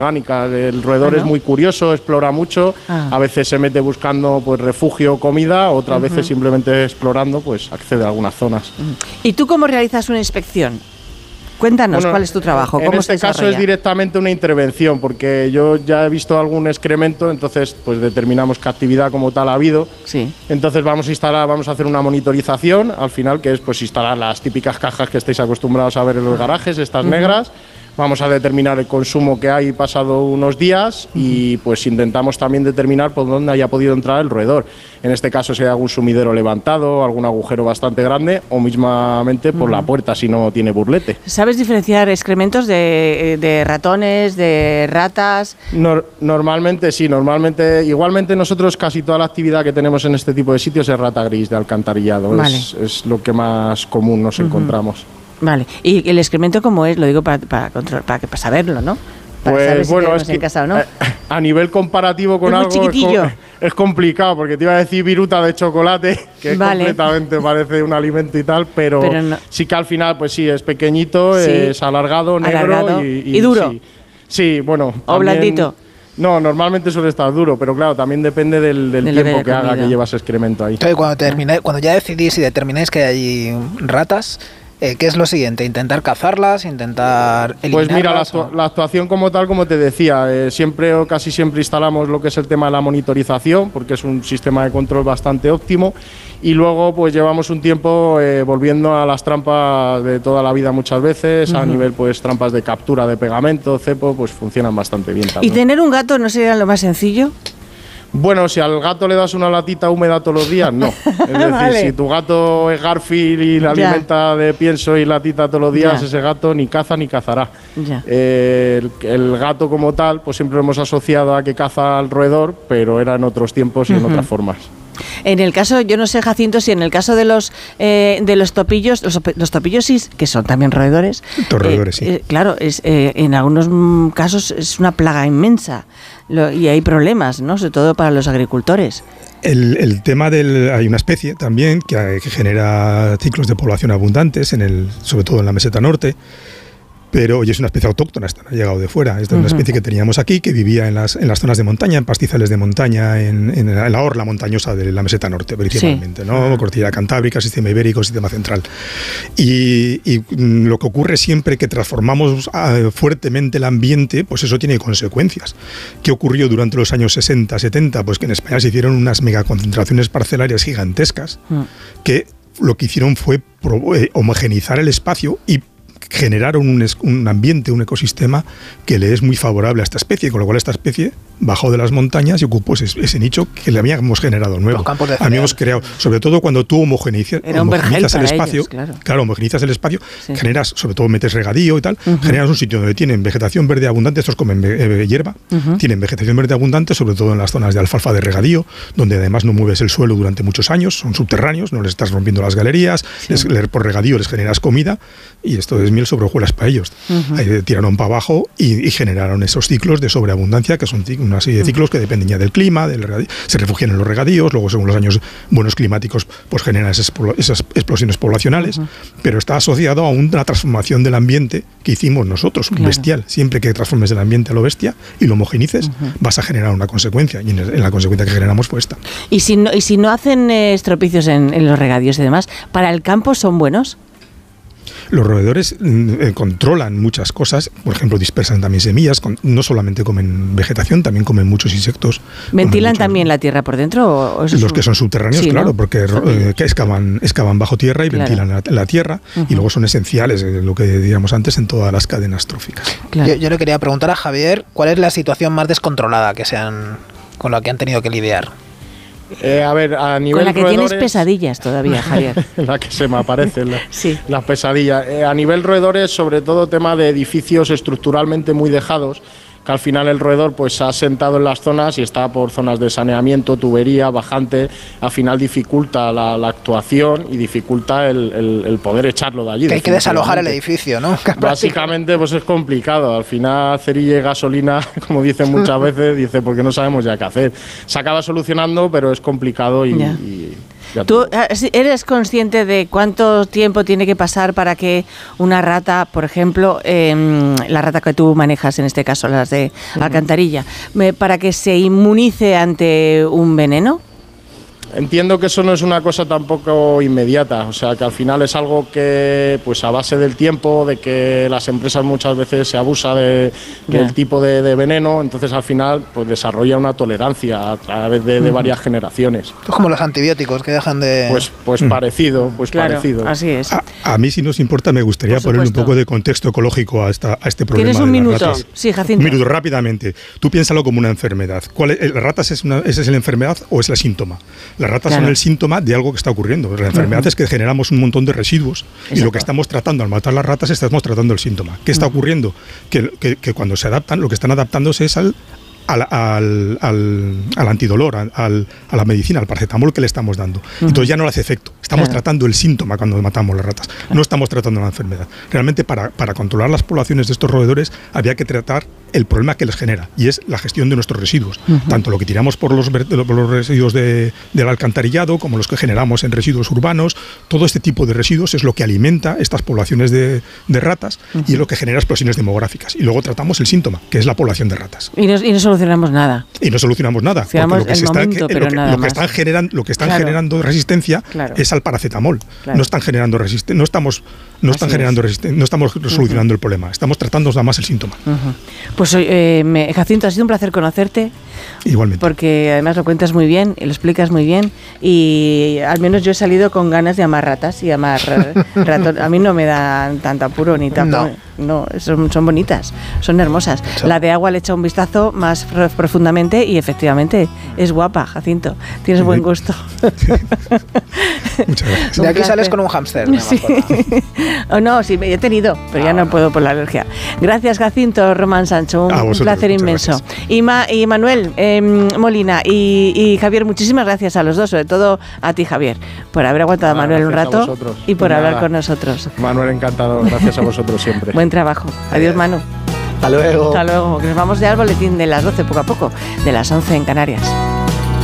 orgánica. El roedor es muy curioso, explora mucho, a veces se mete buscando pues refugio o comida, otras veces simplemente explorando pues accede a algunas zonas. ¿Y tú cómo realizas una inspección? Cuéntanos, ¿cuál es tu trabajo? ¿Cómo en este caso es directamente una intervención, porque yo ya he visto algún excremento, entonces pues determinamos qué actividad como tal ha habido. Sí. Entonces vamos a hacer una monitorización, al final, que es pues instalar las típicas cajas que estáis acostumbrados a ver en los garajes, estas negras. Vamos a determinar el consumo que hay pasado unos días y pues intentamos también determinar por dónde haya podido entrar el roedor. En este caso, si hay algún sumidero levantado, algún agujero bastante grande o mismamente por la puerta si no tiene burlete. ¿Sabes diferenciar excrementos de ratones, de ratas? Normalmente sí, igualmente nosotros casi toda la actividad que tenemos en este tipo de sitios es rata gris de alcantarillado, vale. Es lo que más común nos encontramos. Vale, ¿y el excremento cómo es? Lo digo para saberlo, ¿no? Para pues saber bueno, si es que en casa o no. A nivel comparativo con algo es complicado, porque te iba a decir viruta de chocolate, que completamente parece un alimento y tal, pero no. Sí que al final pues sí, es pequeñito, es alargado, negro y duro. Sí, bueno. O blandito. No, normalmente suele estar duro, pero claro, también depende del tiempo que haga que llevas excremento ahí. Entonces, cuando ya decidís y determináis que hay ratas, ¿qué es lo siguiente? ¿Intentar cazarlas? ¿Intentar eliminarlas? Pues mira, la actuación como tal, como te decía, siempre o casi siempre instalamos lo que es el tema de la monitorización, porque es un sistema de control bastante óptimo, y luego pues llevamos un tiempo volviendo a las trampas de toda la vida muchas veces, a nivel pues trampas de captura de pegamento, cepo, pues funcionan bastante bien también. ¿Y tener un gato no sería lo más sencillo? Bueno, si al gato le das una latita húmeda todos los días, no. Es decir, si tu gato es Garfield y le alimenta de pienso y latita todos los días, ese gato ni caza ni cazará. El gato como tal, pues siempre lo hemos asociado a que caza al roedor, pero era en otros tiempos y en otras formas. En el caso, yo no sé, Jacinto, si en el caso de los topillos, los topillos sí, que son también roedores. Roedores, sí. Claro, en algunos casos es una plaga inmensa y hay problemas, ¿no? Sobre todo para los agricultores. El tema hay una especie también que genera ciclos de población abundantes, sobre todo en la meseta norte. Pero hoy es una especie autóctona, esta no ha llegado de fuera. Esta es una especie que teníamos aquí, que vivía en las zonas de montaña, en pastizales de montaña, en la orla montañosa de la meseta norte, principalmente, ¿no? Cordillera Cantábrica, sistema ibérico, sistema central. Y lo que ocurre siempre que transformamos fuertemente el ambiente, pues eso tiene consecuencias. ¿Qué ocurrió durante los años 60, 70? Pues que en España se hicieron unas megaconcentraciones parcelarias gigantescas, que lo que hicieron fue homogeneizar el espacio y generaron un ambiente, un ecosistema que le es muy favorable a esta especie, con lo cual esta especie bajó de las montañas y ocupó ese nicho que le habíamos generado nuevo. Habíamos creado, sobre todo cuando tú homogeneizas el espacio, homogeneizas el espacio, generas, sobre todo metes regadío y tal, generas un sitio donde tienen vegetación verde abundante, estos comen hierba, tienen vegetación verde abundante, sobre todo en las zonas de alfalfa de regadío, donde además no mueves el suelo durante muchos años, son subterráneos, no les estás rompiendo las galerías, por regadío les generas comida, y esto es miel sobre hojuelas para ellos. Ahí tiraron para abajo y generaron esos ciclos de sobreabundancia, que son una serie de ciclos que dependen ya del clima, se refugian en los regadíos, luego según los años buenos climáticos pues generan esas explosiones poblacionales, pero está asociado a una transformación del ambiente que hicimos nosotros, bestial. Siempre que transformes el ambiente a lo bestia y lo homogenices, vas a generar una consecuencia, y en la consecuencia que generamos fue esta. ¿Y si no hacen estropicios en los regadíos y demás, para el campo son buenos? Los roedores controlan muchas cosas, por ejemplo, dispersan también semillas, no solamente comen vegetación, también comen muchos insectos. ¿Ventilan también la tierra por dentro? ¿O los que son subterráneos, claro, ¿no? Porque excavan bajo tierra y ventilan la tierra, y luego son esenciales, lo que decíamos antes, en todas las cadenas tróficas. Yo le quería preguntar a Javier, ¿cuál es la situación más descontrolada con la que han tenido que lidiar? A nivel con la que roedores, tienes pesadillas todavía, Javier. La que se me aparecen las pesadillas. A nivel roedores, sobre todo tema de edificios estructuralmente muy dejados, que al final el roedor pues se ha sentado en las zonas y está por zonas de saneamiento, tubería, bajante, al final dificulta la actuación y dificulta el poder echarlo de allí. Que hay que desalojar el edificio, ¿no? Básicamente pues es complicado, al final cerilla y gasolina, como dicen muchas veces, porque no sabemos ya qué hacer. Se acaba solucionando, pero es complicado y ¿Tú eres consciente de cuánto tiempo tiene que pasar para que una rata, por ejemplo, la rata que tú manejas, en este caso las de alcantarilla, para que se inmunice ante un veneno? Entiendo que eso no es una cosa tampoco inmediata, o sea que al final es algo que, pues a base del tiempo, de que las empresas muchas veces se abusa del tipo de veneno, entonces al final pues desarrolla una tolerancia a través de varias generaciones. Es como los antibióticos que dejan de... Pues parecido, claro, parecido. Así es. A mí, si nos importa, me gustaría poner un poco de contexto ecológico a este problema. ¿Tienes un minuto? Ratas. Sí, Jacinto. Un minuto, rápidamente. Tú piénsalo como una enfermedad. ¿Las ratas ¿esa es la enfermedad o es el síntoma? Las ratas son el síntoma de algo que está ocurriendo. La enfermedad es que generamos un montón de residuos. Exacto. Y lo que estamos tratando al matar las ratas, estamos tratando el síntoma. ¿Qué está ocurriendo? Que cuando se adaptan, lo que están adaptándose es al antidolor, a la medicina, al paracetamol que le estamos dando. Entonces ya no le hace efecto. Estamos tratando el síntoma cuando matamos las ratas. No estamos tratando la enfermedad. Realmente para controlar las poblaciones de estos roedores había que tratar el problema que les genera, y es la gestión de nuestros residuos. Tanto lo que tiramos por los residuos del alcantarillado, como los que generamos en residuos urbanos. Todo este tipo de residuos es lo que alimenta estas poblaciones de ratas y es lo que genera explosiones demográficas. Y luego tratamos el síntoma, que es la población de ratas. Y no solucionamos nada. Y no solucionamos nada. Porque lo que están generando resistencia es al paracetamol. No están generando resistencia, no estamos solucionando el problema. Estamos tratando nada más el síntoma. Pues Jacinto, ha sido un placer conocerte. Igualmente. Porque además lo cuentas muy bien y lo explicas muy bien. Y al menos yo he salido con ganas de amar ratas y amar ratos. A mí no me dan tanto apuro ni tanto. No, son bonitas, son hermosas. La de agua le echa un vistazo más profundamente y efectivamente es guapa, Jacinto. Tienes buen gusto. Muchas gracias. De aquí sales con un hámster. Sí. Sí, he tenido, pero ya no puedo por la alergia. Gracias, Jacinto, Román Sancho. Un placer inmenso. Y Manuel Molina y Javier, muchísimas gracias a los dos, sobre todo a ti, Javier, por haber aguantado a Manuel un rato y por hablar con nosotros. Manuel, encantado. Gracias a vosotros siempre. Buen trabajo. Adiós, Manu. Hasta luego. Hasta luego. Que nos vamos ya al boletín de las 12 poco a poco, de las 11 en Canarias.